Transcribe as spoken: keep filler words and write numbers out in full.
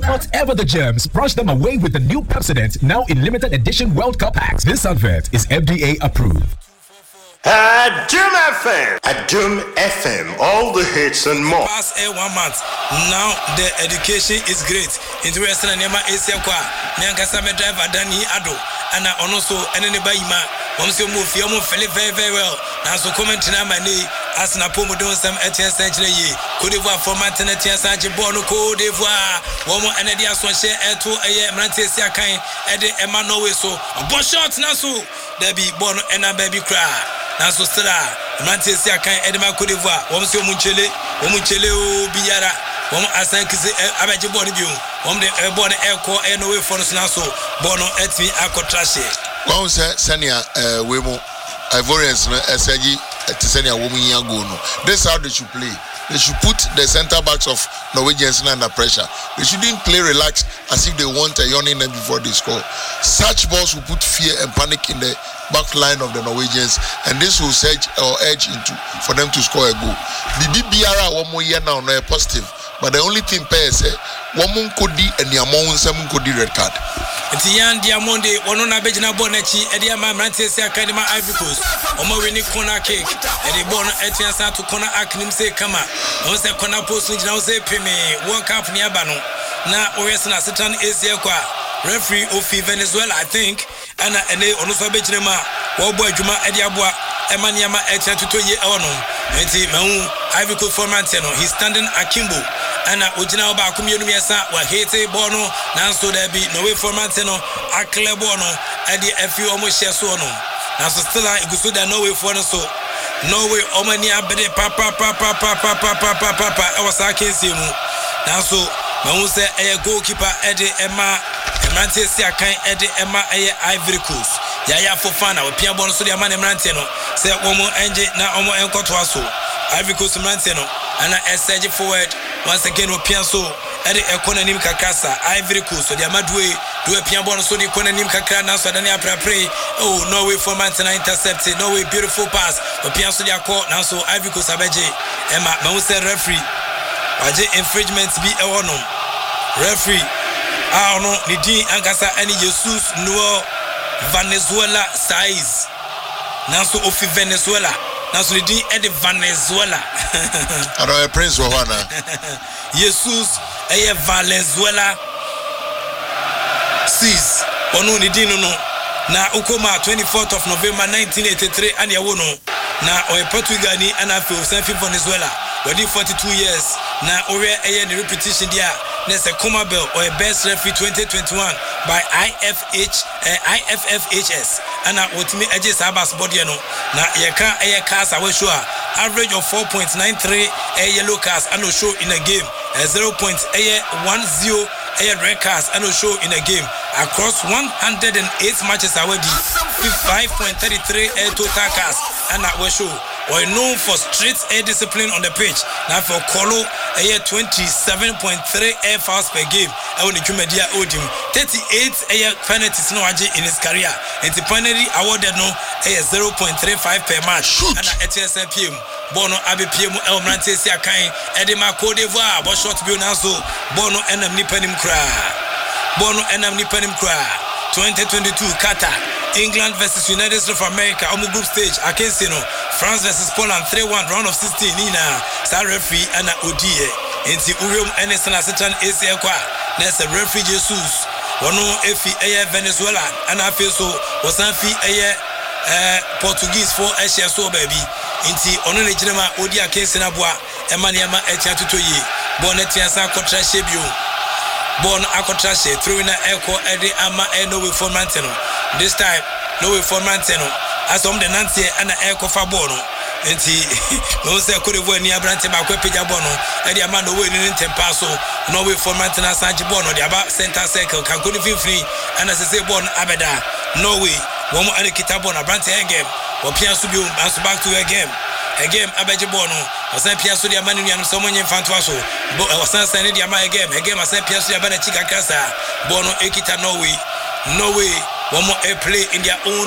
Whatever the germs, brush them away with the new Pepsodent, now in limited edition World Cup packs. This advert is F D A approved. Adum F M. Adum F M. All the hits and more. Past a one month. Now the education is great. Interesting and Yama Asia Kwa. Nyankasame driver Dani Ado. And also anybody ma. Once you move, you move very, very well. Now so comment na mani. As na pomo don some Etienne Saint-Germain. Cote d'Ivoire format na Etienne Saint-Germain. Cote d'Ivoire. Womo anedi aso share eto eye mrante sia kan ede ema no we so. Bon shot na so. There be born and a baby cry. Now so still mrante sia kan ede ma Cote d'Ivoire. Womo se omunchele, omunchele o biara. Womo asan kise abaje born bi o. Womo de born e ko e no we for no so. Born etmi akotrashe. One say senior uh wemo Ivorians no esaji to senior woman yago no. This how they should play. They should put the center backs of Norwegians under pressure. They shouldn't play relaxed as if they want a yawning them before they score. Such balls will put fear and panic in the back line of the Norwegians, and this will surge or edge into for them to score a goal. The B B R one more year now no positive, but the only thing pay is one more kodi and the amount some kodi red card. Tian Diamonde, one on a Bejana Bonechi, Edia Mantes Academy Ivory Coast, Omo winning corner cake, Eddie Bon Etienne to corner Aknim say, come on, no say corner post, now say Pime, walk up near Bano. Now, Oresana Satan is here, referee of Venezuela, I think, and a Onosa Bejama, Woboy Juma Ediabua, Emaniama Etienne to two year on. Enti Mau Ivory Coast for Manteno, he's standing Akimbo. And Ujina ba community sa wa hete bono nanso da bi no way format no akle bono ade afi omo hye so no nanso still igusu da no way for no so no way omani abede pa pa pa pa pa pa pa pa pa pa pa e wasa kensi mu nanso mahu se e goalkeeper ede ema emante si akan ede ema e Ivory Coast yaya Fofana we pia bono so de amane mrante no se omo enje na omo enkoto aso Ivory Coast mrante no ana essage forward once again we pianso ede economy kakasa Ivory Coast so the amadwe do e pian bon so the economy kakra na so dani aprapre oh no way for Manchester intercept no way beautiful pass we pianso the akọ na so Ivory Coast abeje ema ma say referee waje infringement bi e wono referee ah no ni din ankasa ani Jesus no Venezuela size na so ofi Venezuela now so the D at the Venezuela. I don't have Prince Rohana. Jesus a Venezuela sees onu ni dino no na ukoma twenty-fourth of November nineteen eighty-three and ya wono na o Portugal ni anafi of San Venezuela wadi forty-two years na ore eye the repetition dia na se Comabel or best referee twenty twenty-one by I F H uh, I F F H S ana otimi eje sabas body no na yeka eye cars awe show average of four point nine three a yellow cars and no show in a game uh, zero point one zero a red cars and no show in a game across one hundred eight matches already five point three three a total cars and that we show or known for strict air discipline on the pitch. Now for Kolo, a year twenty-seven point three air fouls per game. I want to media Odim thirty-eight air penalties no in his career. And the penalty awarded no a zero point three five per match. And at T S M P M, Bono Abi P M El Mante Siakain, Edema Cote d'Ivoire, but short view now so Bono enam nipenim cry. Bono enam nipenim cry. twenty twenty-two Qatar. England versus United States of America on the group stage. Against you know, France versus Poland three one round of sixteen. Nina, star referee Anna Odie. Into Urium Anderson as a chan A C L. Next referee Jesus. Wano Efi Air Venezuela. And I feel so was Anfi Air Portuguese for Asia so baby. Into Onone Jinama Odia Kensinabua. Emaniama Etia Tutoye. Bonetia San Contra Shebio. Born Akotrashe, throwing an echo at the Ama and no way for Manteno. This time, no way for Manteno. As on the Nancy and an echo for Bono. And he no say could have won near Branty Maquepija Bono, and the Amanda winning in Tempaso, no way for Mantena Sanji Bono, the about center circle, can couldn't feel free, and as I say, Bon Abeda, no way, one more Kitabona, Branty game, or Piansubu, and back to a game. Again, Abaji Bono, I sent Piasu the Amani and someone in Fantuaso, but I was sending the Amai game. Again, I sent Piasu the Chica Casa, Bono Ekita, no way, no way, one more air play in their own